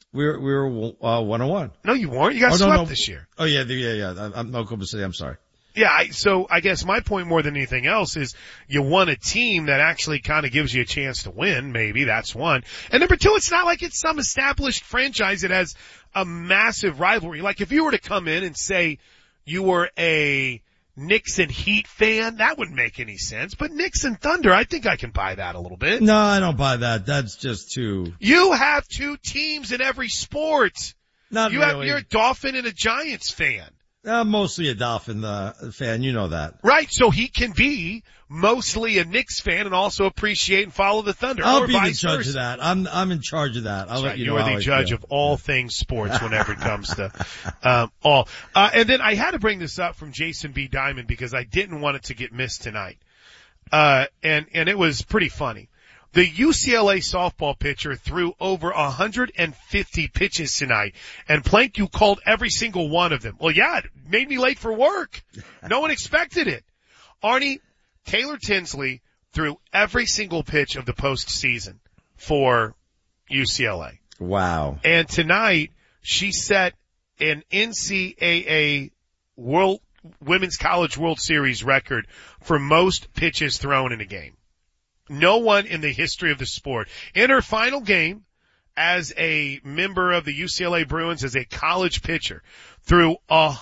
We were 1-1. No, you weren't. You got swept this year. Oh yeah, I'm Oklahoma City. I'm sorry. Yeah, so I guess my point more than anything else is you want a team that actually kind of gives you a chance to win, maybe, that's one. And number two, it's not like it's some established franchise that has a massive rivalry. Like if you were to come in and say you were a Knicks and Heat fan, that wouldn't make any sense. But Knicks and Thunder, I think I can buy that a little bit. No, I don't buy that. That's just too... You have two teams in every sport. Not really. You're a Dolphin and a Giants fan. Mostly a Dolphin fan, you know that. Right, so he can be mostly a Knicks fan and also appreciate and follow the Thunder. I'll be the judge of that. I'm in charge of that. I'll let you know. You're the judge of all things sports whenever it comes to all. And then I had to bring this up from Jason B. Diamond because I didn't want it to get missed tonight. And it was pretty funny. The UCLA softball pitcher threw over 150 pitches tonight, and Plank, you called every single one of them. Well, yeah, it made me late for work. No one expected it. Arnie, Taylor Tinsley threw every single pitch of the postseason for UCLA. Wow. And tonight, she set an NCAA Women's College World Series record for most pitches thrown in a game. No one in the history of the sport. In her final game as a member of the UCLA Bruins as a college pitcher threw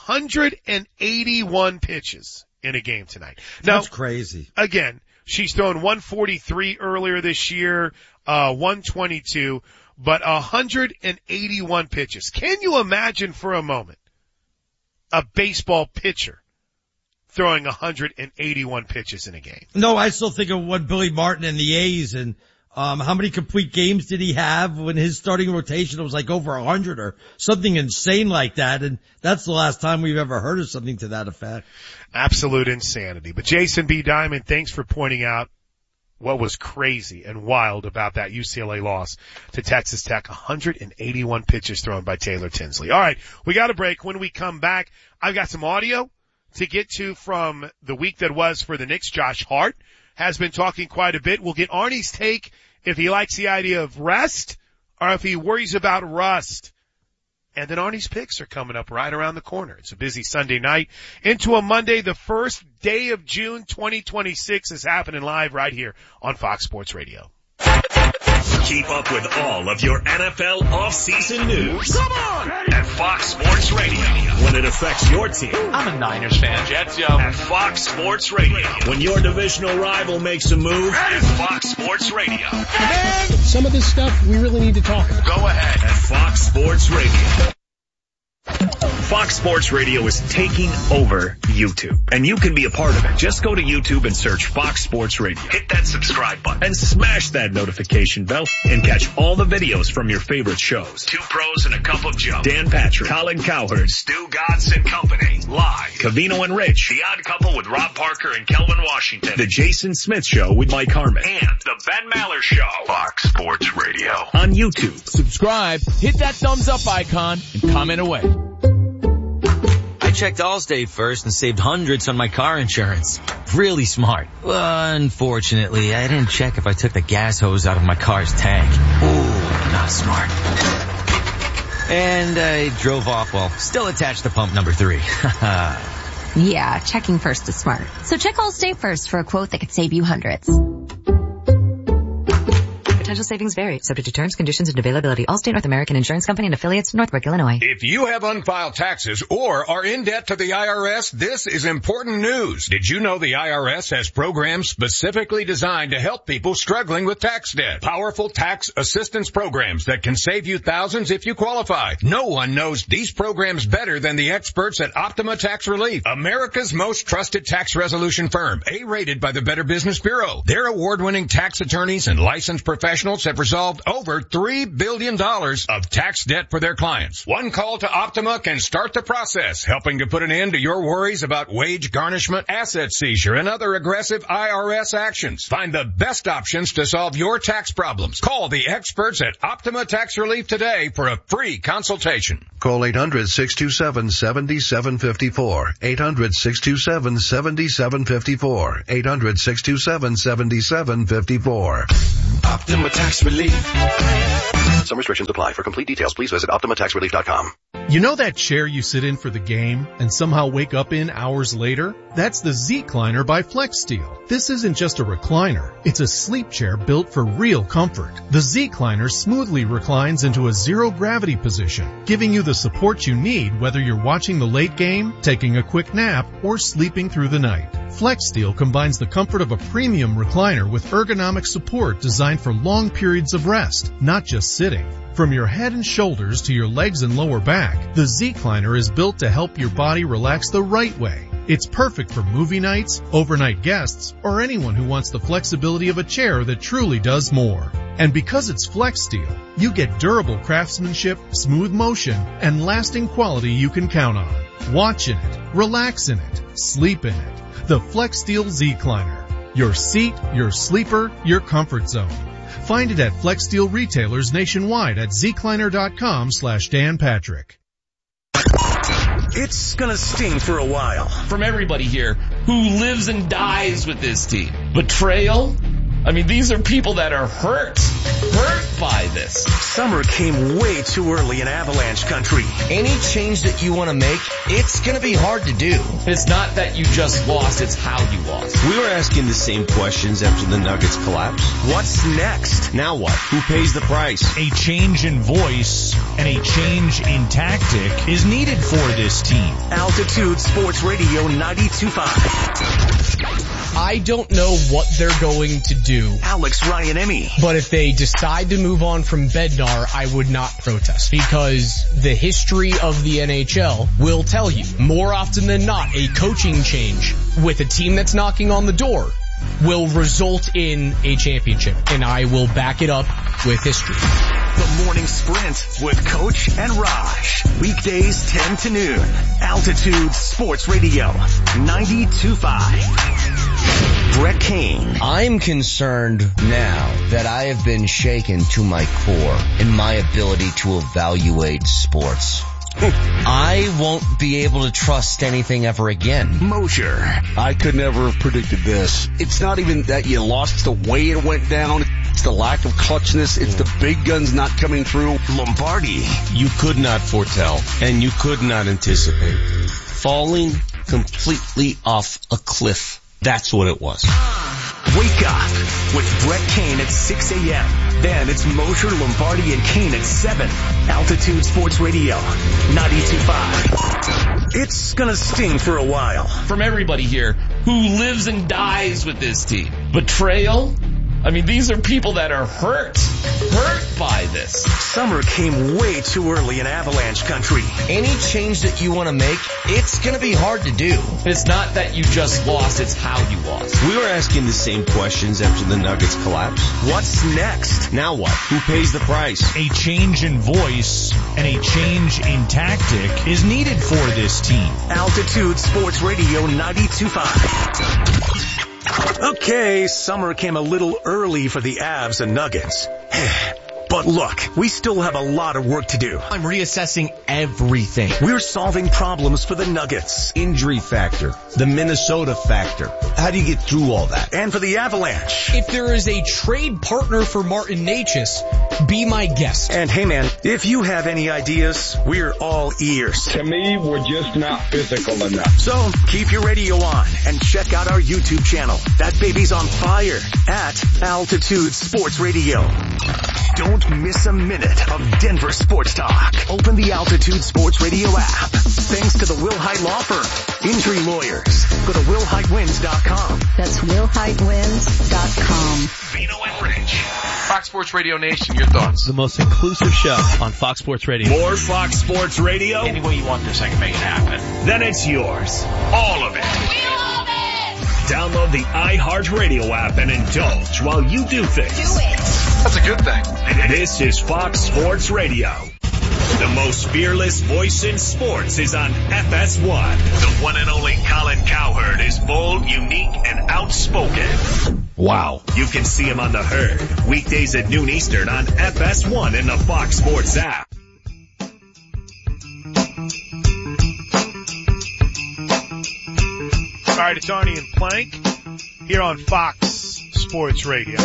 181 pitches in a game tonight. Now, that's crazy. Again, she's thrown 143 earlier this year, 122, but 181 pitches. Can you imagine for a moment a baseball pitcher throwing 181 pitches in a game? No, I still think of what Billy Martin and the A's and how many complete games did he have when his starting rotation was like over 100 or something insane like that, and that's the last time we've ever heard of something to that effect. Absolute insanity. But Jason B. Diamond, thanks for pointing out what was crazy and wild about that UCLA loss to Texas Tech. 181 pitches thrown by Taylor Tinsley. All right, we got a break. When we come back, I've got some audio to get to from the week that was for the Knicks. Josh Hart has been talking quite a bit. We'll get Arnie's take if he likes the idea of rest or if he worries about rust. And then Arnie's picks are coming up right around the corner. It's a busy Sunday night into a Monday. The first day of June 2026 is happening live right here on Fox Sports Radio. Keep up with all of your NFL offseason news. Come on! At Fox Sports Radio. When it affects your team. I'm a Niners fan. Jets, yo. At Fox Sports Radio. When your divisional rival makes a move. At Fox Sports Radio. Man, some of this stuff we really need to talk about. Go ahead. At Fox Sports Radio. Fox Sports Radio is taking over YouTube, and you can be a part of it. Just go to YouTube and search Fox Sports Radio. Hit that subscribe button and smash that notification bell and catch all the videos from your favorite shows. Two Pros and a Cup of Joe. Dan Patrick, Colin Cowherd, Stu Godson Company, live. Cavino and Rich, The Odd Couple with Rob Parker and Kelvin Washington. The Jason Smith Show with Mike Harmon. And The Ben Maller Show. Fox Sports Radio. On YouTube. Subscribe, hit that thumbs up icon, and comment away. I checked Allstate first and saved hundreds on my car insurance. Really smart. Unfortunately, I didn't check if I took the gas hose out of my car's tank. Ooh, not smart. And I drove off while still attached to pump number 3. Yeah, checking first is smart. So check Allstate first for a quote that could save you hundreds. Potential savings vary, subject to terms, conditions, and availability. Allstate North American Insurance Company and affiliates, Northbrook, Illinois. If you have unfiled taxes or are in debt to the IRS, this is important news. Did you know the IRS has programs specifically designed to help people struggling with tax debt? Powerful tax assistance programs that can save you thousands if you qualify. No one knows these programs better than the experts at Optima Tax Relief, America's most trusted tax resolution firm, A-rated by the Better Business Bureau. Their award-winning tax attorneys and licensed professionals have resolved over $3 billion of tax debt for their clients. One call to Optima can start the process, helping to put an end to your worries about wage garnishment, asset seizure, and other aggressive IRS actions. Find the best options to solve your tax problems. Call the experts at Optima Tax Relief today for a free consultation. Call 800-627-7754. 800-627-7754. 800-627-7754. Optima Tax Relief. Some restrictions apply. For complete details, please visit OptimaTaxRelief.com. You know that chair you sit in for the game and somehow wake up in hours later? That's the Z-Cliner by FlexSteel. This isn't just a recliner. It's a sleep chair built for real comfort. The Z-Cliner smoothly reclines into a zero-gravity position, giving you the support you need whether you're watching the late game, taking a quick nap, or sleeping through the night. FlexSteel combines the comfort of a premium recliner with ergonomic support designed for long periods of rest, not just sitting. From your head and shoulders to your legs and lower back, the Z-Cliner is built to help your body relax the right way. It's perfect for movie nights, overnight guests, or anyone who wants the flexibility of a chair that truly does more. And because it's FlexSteel, you get durable craftsmanship, smooth motion, and lasting quality you can count on. Watch in it, relax in it, sleep in it. The FlexSteel Z-Cliner. Your seat, your sleeper, your comfort zone. Find it at FlexSteel retailers nationwide at zcliner.com/Dan Patrick. It's gonna sting for a while. From everybody here who lives and dies with this team. Betrayal? I mean, these are people that are hurt by this. Summer came way too early in Avalanche country. Any change that you want to make, it's going to be hard to do. It's not that you just lost, it's how you lost. We were asking the same questions after the Nuggets collapsed. What's next? Now what? Who pays the price? A change in voice and a change in tactic is needed for this team. Altitude Sports Radio 92.5. I don't know what they're going to do. Alex Ryan-Emmy. But if they decide to move on from Bednar, I would not protest. Because the history of the NHL will tell you, more often than not, a coaching change with a team that's knocking on the door will result in a championship. And I will back it up with history. The Morning Sprint with Coach and Raj. Weekdays 10 to noon. Altitude Sports Radio 92.5. Brett Kane. I'm concerned now that I have been shaken to my core in my ability to evaluate sports. I won't be able to trust anything ever again. Mosier. I could never have predicted this. It's not even that you lost, it's the way it went down. It's the lack of clutchness. It's the big guns not coming through. Lombardi. You could not foretell, and you could not anticipate. Falling completely off a cliff. That's what it was. Wake up with Brett Kane at 6 a.m. Then it's Mosher, Lombardi, and Kane at 7. Altitude Sports Radio 92.5. It's gonna sting for a while. From everybody here who lives and dies with this team. Betrayal? I mean, these are people that are hurt by this. Summer came way too early in Avalanche country. Any change that you want to make, it's going to be hard to do. It's not that you just lost, it's how you lost. We were asking the same questions after the Nuggets collapsed. What's next? Now what? Who pays the price? A change in voice and a change in tactic is needed for this team. Altitude Sports Radio 92.5. Okay, summer came a little early for the Avs and Nuggets. But look, we still have a lot of work to do. I'm reassessing everything. We're solving problems for the Nuggets. Injury factor, the Minnesota factor. How do you get through all that? And for the Avalanche. If there is a trade partner for Martin Necas, be my guest. And hey man, if you have any ideas, we're all ears. To me, we're just not physical enough. So keep your radio on and check out our YouTube channel. That baby's on fire at Altitude Sports Radio. Don't miss a minute of Denver sports talk. Open the Altitude Sports Radio app. Thanks to the Will Hite Law Firm. Injury lawyers. Go to WillHiteWins.com. That's WillHiteWins.com. Vino and Rich. Fox Sports Radio Nation, your thoughts? The most inclusive show on Fox Sports Radio. More Fox Sports Radio? Any way you want this, I can make it happen. Then it's yours. All of it. We love it! Download the iHeartRadio app and indulge while you do things. Do it! That's a good thing. This is Fox Sports Radio. The most fearless voice in sports is on FS1. The one and only Colin Cowherd is bold, unique, and outspoken. Wow. You can see him on The Herd, weekdays at noon Eastern on FS1 in the Fox Sports app. right, it's Arnie and Plank here on Fox Sports Radio.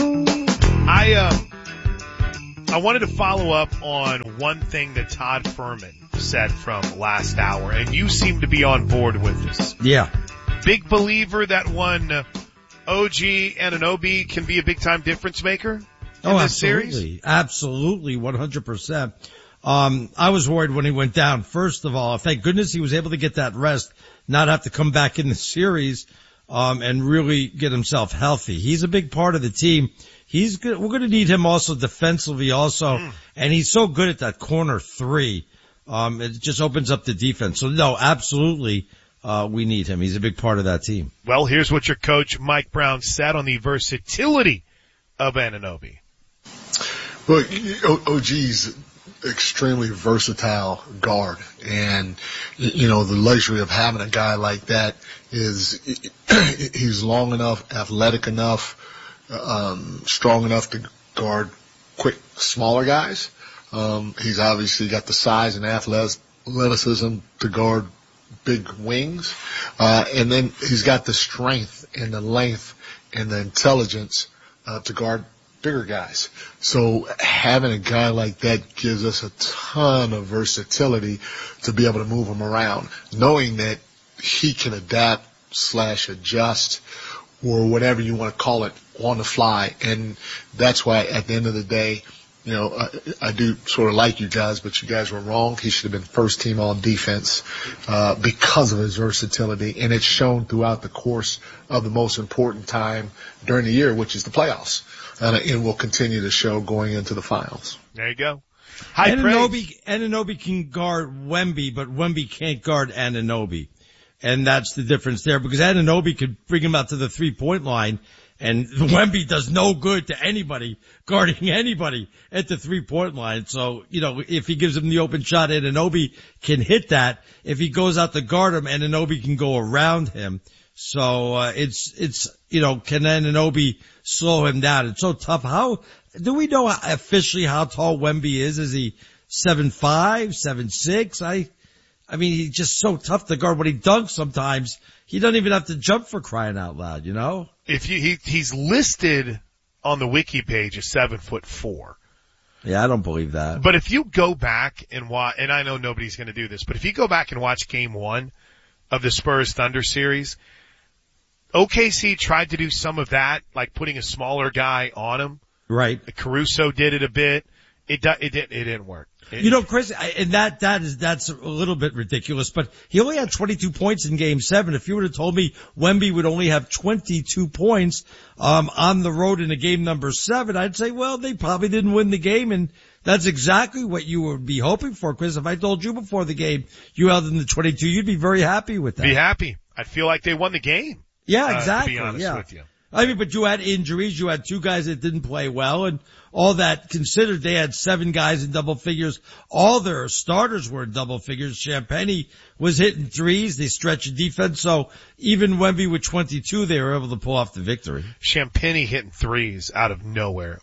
I wanted to follow up on one thing that Todd Furman said from last hour, and you seem to be on board with this. Yeah. Big believer that one OG Anunoby can be a big-time difference maker in this series? Absolutely, 100%. I was worried when he went down. First of all, thank goodness he was able to get that rest, not have to come back in the series, and really get himself healthy. He's a big part of the team. He's good. We're going to need him also defensively also. And he's so good at that corner three. It just opens up the defense. So no, absolutely, we need him. He's a big part of that team. Well, here's what your coach Mike Brown said on the versatility of Anunoby. Well, OG's extremely versatile guard, and the luxury of having a guy like that is he's long enough, athletic enough, strong enough to guard quick, smaller guys. He's obviously got the size and athleticism to guard big wings, and then he's got the strength and the length and the intelligence to guard bigger guys. So having a guy like that gives us a ton of versatility to be able to move him around, knowing that he can adapt / adjust or whatever you want to call it on the fly. And that's why at the end of the day, I do sort of like you guys, but you guys were wrong. He should have been first team all defense, because of his versatility. And it's shown throughout the course of the most important time during the year, which is the playoffs. And will continue to show going into the finals. There you go. Anunoby can guard Wemby, but Wemby can't guard Anunoby. And that's the difference there, because Anunoby could bring him out to the 3-point line, and Wemby does no good to anybody guarding anybody at the 3-point line. So, if he gives him the open shot, Anunoby can hit that. If he goes out to guard him, Anunoby can go around him. So, can Anunoby slow him down? It's so tough. How do we know officially how tall Wemby is? Is he 7'5", 7'6"? I mean, he's just so tough to guard. When he dunks sometimes, he doesn't even have to jump, for crying out loud, If he's listed on the wiki page as 7'4". Yeah, I don't believe that. But if you go back and watch, and I know nobody's going to do this, but if you go back and watch Game 1 of the Spurs Thunder series, OKC tried to do some of that, like putting a smaller guy on him. Right. Caruso did it a bit. It didn't work. Chris, and that's a little bit ridiculous, but he only had 22 points in Game 7. If you would have told me Wemby would only have 22 points, on the road in a game number 7, I'd say, well, they probably didn't win the game, and that's exactly what you would be hoping for, Chris. If I told you before the game you held them to 22, you'd be very happy with that. Be happy. I feel like they won the game. Yeah, exactly. To be honest with you. I mean, but you had injuries. You had 2 guys that didn't play well, and all that considered, they had 7 guys in double figures. All their starters were in double figures. Champagnie was hitting threes. They stretched the defense. So even Wemby with 22, they were able to pull off the victory. Champagnie hitting threes out of nowhere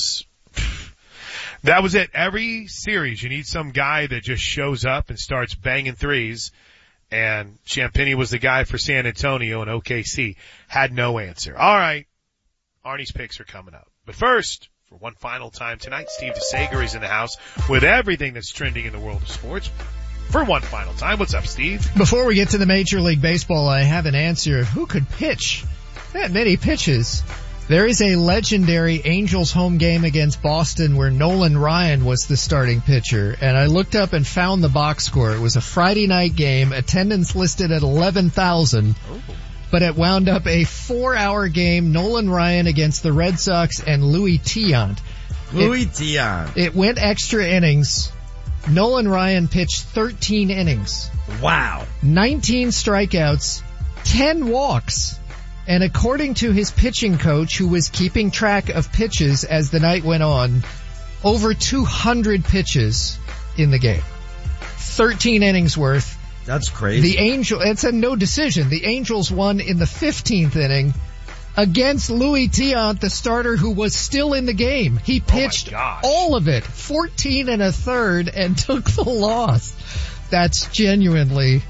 that was it. Every series, you need some guy that just shows up and starts banging threes. And Champagnie was the guy for San Antonio, and OKC had no answer. All right. Arnie's picks are coming up. But first, for one final time tonight, Steve DeSager is in the house with everything that's trending in the world of sports. For one final time. What's up, Steve? Before we get to the Major League Baseball, I have an answer. Who could pitch that many pitches? There is a legendary Angels home game against Boston where Nolan Ryan was the starting pitcher, and I looked up and found the box score. It was a Friday night game, attendance listed at 11,000, but it wound up a 4-hour game, Nolan Ryan against the Red Sox and Louis Tiant. It went extra innings. Nolan Ryan pitched 13 innings. Wow. 19 strikeouts, 10 walks. And according to his pitching coach, who was keeping track of pitches as the night went on, over 200 pitches in the game. 13 innings worth. That's crazy. It's a no decision. The Angels won in the 15th inning against Louis Tiant, the starter who was still in the game. He pitched all of it, 14 1/3, and took the loss. That's genuinely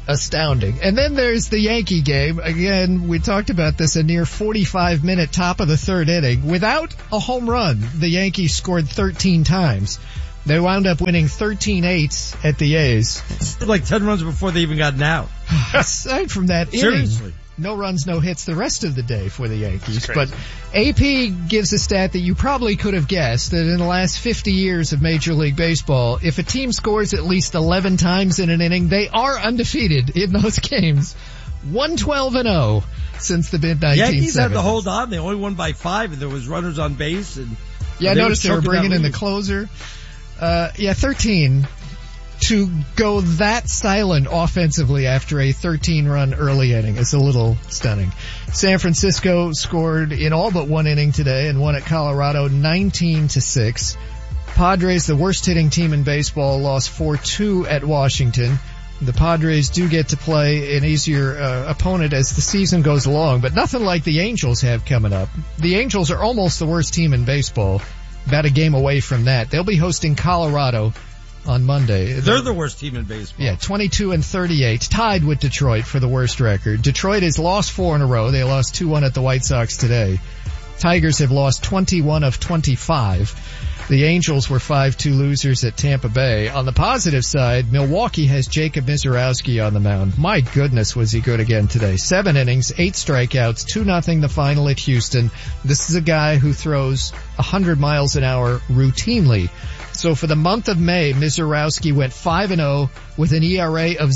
astounding. And then there's the Yankee game. Again, we talked about this, a near 45-minute top of the third inning. Without a home run, the Yankees scored 13 times. They wound up winning 13-8 at the A's. Like 10 runs before they even got an out. Aside from that inning, seriously, no runs, no hits the rest of the day for the Yankees. But AP gives a stat that you probably could have guessed, that in the last 50 years of Major League Baseball, if a team scores at least 11 times in an inning, they are undefeated in those games. 112-0 since the mid-1970s. Yankees had to hold on. They only won by 5, and there was runners on base. And I noticed they were bringing in the closer. 13. To go that silent offensively after a 13-run early inning is a little stunning. San Francisco scored in all but one inning today and won at Colorado 19-6. Padres, the worst hitting team in baseball, lost 4-2 at Washington. The Padres do get to play an easier opponent as the season goes along, but nothing like the Angels have coming up. The Angels are almost the worst team in baseball, about a game away from that. They'll be hosting Colorado on Monday. They're the worst team in baseball. Yeah, 22-38, tied with Detroit for the worst record. Detroit has lost 4 in a row. They lost 2-1 at the White Sox today. Tigers have lost 21 of 25. The Angels were 5-2 losers at Tampa Bay. On the positive side, Milwaukee has Jacob Misiorowski on the mound. My goodness, was he good again today. 7 innings, 8 strikeouts, 2-0 the final at Houston. This is a guy who throws 100 miles an hour routinely. So for the month of May, Misiorowski went 5-0 with an ERA of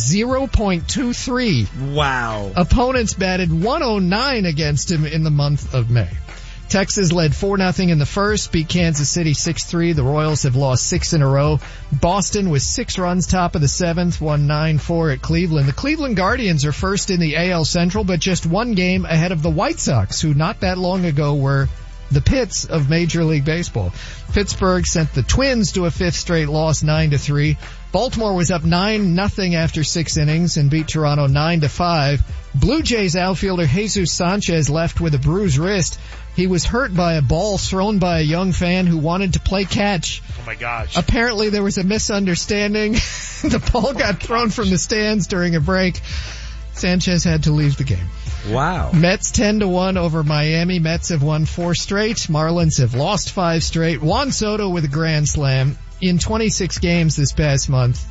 0.23. Wow. Opponents batted 109 against him in the month of May. Texas led 4-0 in the first, beat Kansas City 6-3. The Royals have lost 6 in a row. Boston was 6 runs top of the 7th, won 9-4 at Cleveland. The Cleveland Guardians are first in the AL Central, but just 1 game ahead of the White Sox, who not that long ago were the Pits of Major League Baseball. Pittsburgh sent the Twins to a 5th straight loss, 9-3. Baltimore was up 9-0 after 6 innings and beat Toronto 9-5. Blue Jays outfielder Jesus Sanchez left with a bruised wrist. He was hurt by a ball thrown by a young fan who wanted to play catch. Oh my gosh. Apparently there was a misunderstanding. The ball got thrown from the stands during a break. Sanchez had to leave the game. Wow. Mets 10-1 over Miami. Mets have won 4 straight. Marlins have lost 5 straight. Juan Soto with a grand slam. In 26 games this past month,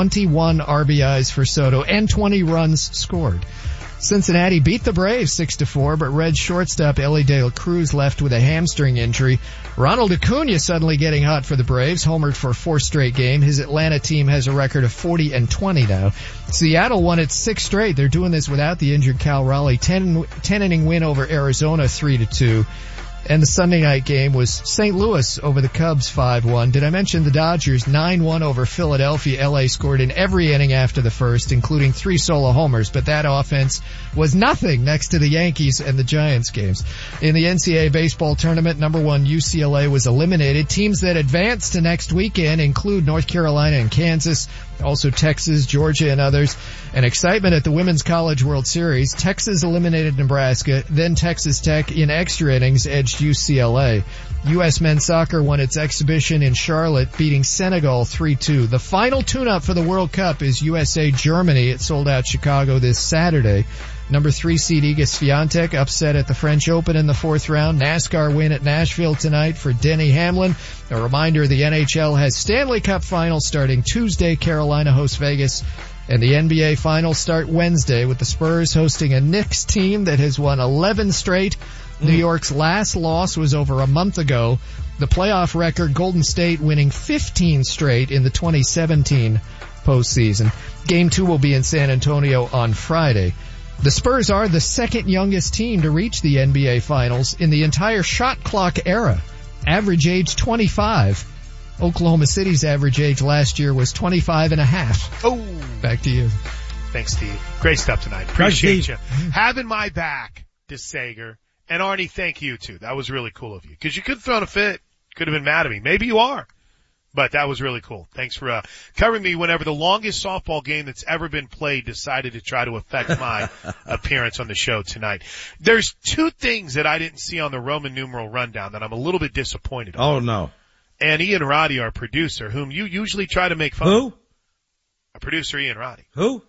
21 RBIs for Soto and 20 runs scored. Cincinnati beat the Braves 6-4, but Reds shortstop Elly De La Cruz left with a hamstring injury. Ronald Acuna suddenly getting hot for the Braves, homered for a 4th straight game. His Atlanta team has a record of 40-20 now. Seattle won its 6th straight. They're doing this without the injured Cal Raleigh. 10 inning win over Arizona 3-2. And the Sunday night game was St. Louis over the Cubs 5-1. Did I mention the Dodgers 9-1 over Philadelphia? LA scored in every inning after the first, including 3 solo homers, but that offense was nothing next to the Yankees and the Giants games. In the NCAA baseball tournament, number 1 UCLA was eliminated. Teams that advance to next weekend include North Carolina and Kansas, also Texas, Georgia, and others. And excitement at the Women's College World Series. Texas eliminated Nebraska, then Texas Tech in extra innings edged UCLA. U.S. men's soccer won its exhibition in Charlotte, beating Senegal 3-2. The final tune-up for the World Cup is USA-Germany. It sold out Chicago this Saturday. Number 3 seed Iga Swiatek upset at the French Open in the 4th round. NASCAR win at Nashville tonight for Denny Hamlin. A reminder, the NHL has Stanley Cup finals starting Tuesday. Carolina hosts Vegas. And the NBA finals start Wednesday with the Spurs hosting a Knicks team that has won 11 straight. New York's last loss was over a month ago. The playoff record, Golden State winning 15 straight in the 2017 postseason. Game 2 will be in San Antonio on Friday. The Spurs are the 2nd youngest team to reach the NBA Finals in the entire shot clock era. Average age 25. Oklahoma City's average age last year was 25 and a half. Oh. Back to you. Thanks, Steve. Great stuff tonight. Appreciate you. Having my back, DeSager. And Arnie, thank you too. That was really cool of you. Cause you could have thrown a fit. Could have been mad at me. Maybe you are. But that was really cool. Thanks for covering me whenever the longest softball game that's ever been played decided to try to affect my appearance on the show tonight. There's 2 things that I didn't see on the Roman numeral rundown that I'm a little bit disappointed on. Oh, no. And Ian Roddy, our producer, whom you usually try to make fun of. Who? Our producer, Ian Roddy. Who?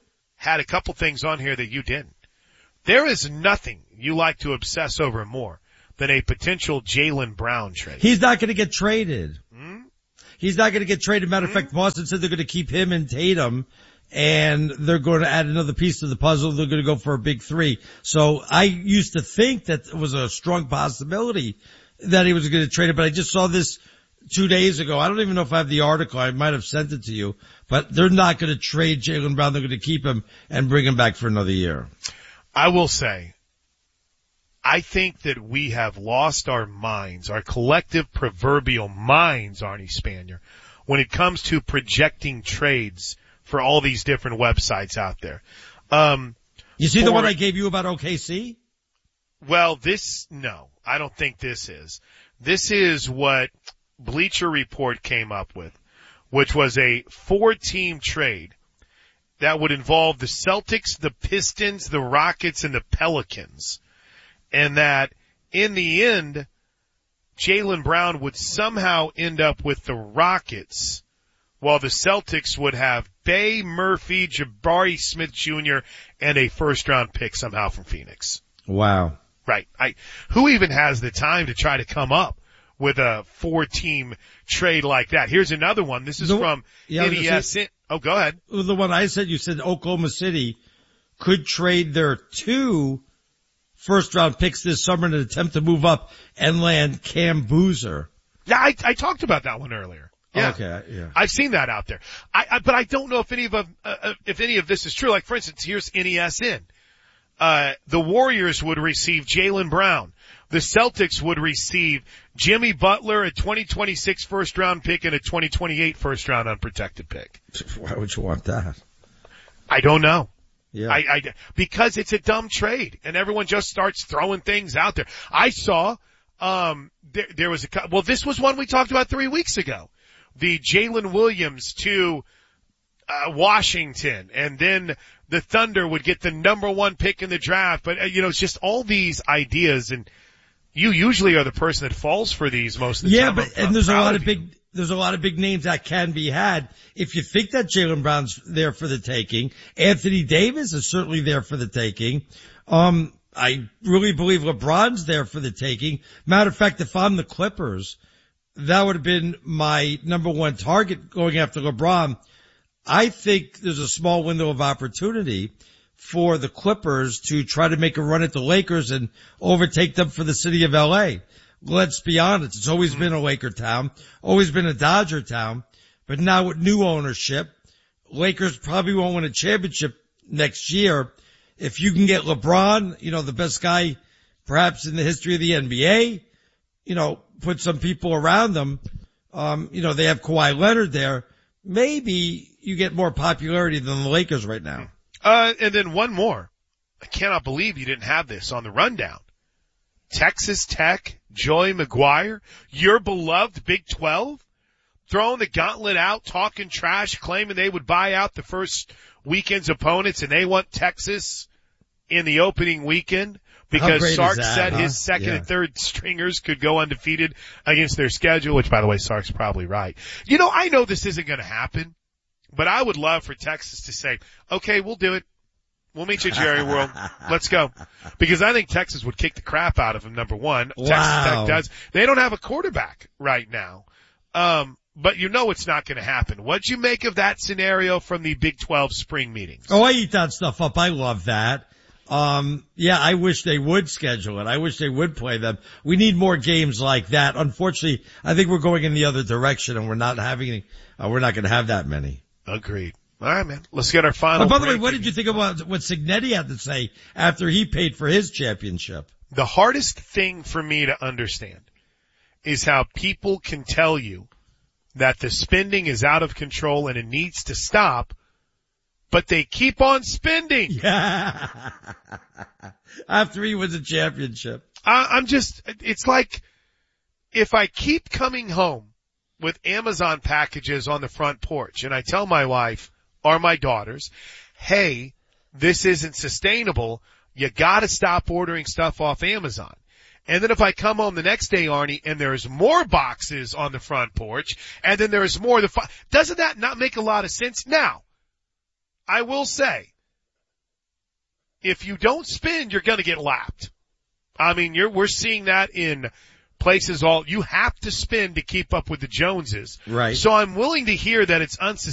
had a couple things on here that you didn't. There is nothing you like to obsess over more than a potential Jaylen Brown trade. He's not going to get traded. He's not going to get traded. Matter of fact, Boston said they're going to keep him and Tatum, and they're going to add another piece to the puzzle. They're going to go for a big three. So I used to think that it was a strong possibility that he was going to trade it, but I just saw this 2 days ago. I don't even know if I have the article. I might have sent it to you, but they're not going to trade Jaylen Brown. They're going to keep him and bring him back for another year. I will say, I think that we have lost our minds, our collective proverbial minds, Arnie Spanier, when it comes to projecting trades for all these different websites out there. You see the one I gave you about OKC? Well, no, I don't think this is. This is what Bleacher Report came up with, which was a 4-team trade that would involve the Celtics, the Pistons, the Rockets, and the Pelicans. And that in the end, Jaylen Brown would somehow end up with the Rockets, while the Celtics would have Bay, Murphy, Jabari Smith Jr., and a first-round pick somehow from Phoenix. Wow. Right. Who even has the time to try to come up with a 4-team trade like that? Here's another one. This is from NES. Oh, go ahead. The one I said, you said Oklahoma City could trade their 2 first-round picks this summer in an attempt to move up and land Cam Boozer. Yeah, I talked about that one earlier. Yeah. Okay, yeah. I've seen that out there. But I don't know if any of this is true. Like, for instance, here's NESN. The Warriors would receive Jaylen Brown. The Celtics would receive Jimmy Butler, a 2026 first-round pick, and a 2028 first-round unprotected pick. Why would you want that? I don't know. Yeah. Because it's a dumb trade, and everyone just starts throwing things out there. I saw, there was this was one we talked about 3 weeks ago. The Jalen Williams to, Washington, and then the Thunder would get the number 1 pick in the draft. But, it's just all these ideas, and you usually are the person that falls for these most of the time. Yeah, and there's a lot of big names that can be had. If you think that Jaylen Brown's there for the taking, Anthony Davis is certainly there for the taking. I really believe LeBron's there for the taking. Matter of fact, if I'm the Clippers, that would have been my number 1 target going after LeBron. I think there's a small window of opportunity for the Clippers to try to make a run at the Lakers and overtake them for the city of LA. Let's be honest, it's always been a Laker town, always been a Dodger town, but now with new ownership, Lakers probably won't win a championship next year. If you can get LeBron, the best guy perhaps in the history of the NBA, put some people around them, they have Kawhi Leonard there, maybe you get more popularity than the Lakers right now. And then one more. I cannot believe you didn't have this on the rundown. Texas Tech, Joey McGuire, your beloved Big 12, throwing the gauntlet out, talking trash, claiming they would buy out the first weekend's opponents, and they want Texas in the opening weekend because Sark said his second and third stringers could go undefeated against their schedule, which, by the way, Sark's probably right. I know this isn't going to happen, but I would love for Texas to say, okay, we'll do it. We'll meet you at Jerry World. Let's go. Because I think Texas would kick the crap out of them, number 1. Wow. Texas Tech does. They don't have a quarterback right now. But it's not going to happen. What'd you make of that scenario from the Big 12 spring meetings? Oh, I eat that stuff up. I love that. I wish they would schedule it. I wish they would play them. We need more games like that. Unfortunately, I think we're going in the other direction and we're not going to have that many. Agreed. All right, man. Let's get our final. By the way, what did you think about what Cignetti had to say after he paid for his championship? The hardest thing for me to understand is how people can tell you that the spending is out of control and it needs to stop, but they keep on spending. Yeah. After he wins a championship. It's like if I keep coming home with Amazon packages on the front porch and I tell my wife or my daughters, hey, this isn't sustainable. You gotta stop ordering stuff off Amazon. And then if I come home the next day, Arnie, and there's more boxes on the front porch, and then there's more, doesn't that not make a lot of sense? Now, I will say, if you don't spin, you're going to get lapped. I mean, we're seeing that in places you have to spin to keep up with the Joneses. Right. So I'm willing to hear that it's unsustainable.